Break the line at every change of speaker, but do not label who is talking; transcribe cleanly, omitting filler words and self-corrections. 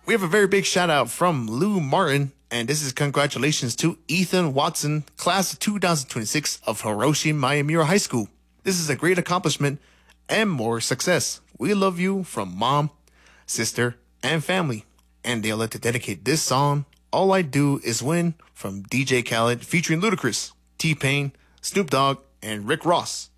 We have a very big shout out from Lou Martin, and this is congratulations to Ethan Watson, class of 2026 of Hiroshi Mayamura High School. This is a great accomplishment and more success. We love you from mom, sister, and family. And they'd like to dedicate this song, All I Do Is Win, from DJ Khaled featuring Ludacris, T-Pain, Snoop Dogg, and Rick Ross.